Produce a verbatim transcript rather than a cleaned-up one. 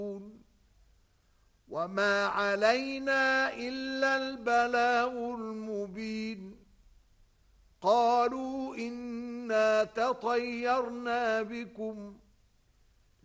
وما علينا إلا البلاغ المبين قالوا إنا تطيرنا بكم